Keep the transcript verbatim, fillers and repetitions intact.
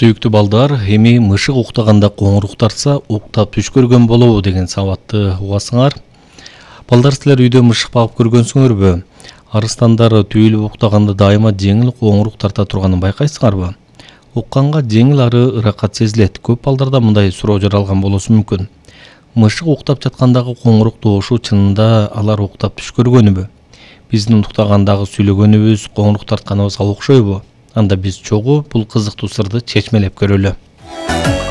Сүйүктүү балдар, эми мышык уктаганда коңурук тартса, уктап түш көргөн болобу деген сабатты угасыңар. Балдар, силер үйдө мышык багып көргөнсүңөрбү? Арыстандар түйүлүп уктаганда дайыма жеңил коңурук тарта турганын байкайсыңарбы? Укканга жеңил ары ыракат сезилет. Көп балдарда мындай суроо жаралган болушу мүмкүн. Мышык уктап жаткандагы коңурук добушу чынында алар уктап түш көргөнүбү? Биздин уктагандагы сүйлөгөнүбүз коңурук тартканыбызга окшойбу? Анда биз чогуу бул кызыктуу сырды чечмелеп көрөлү.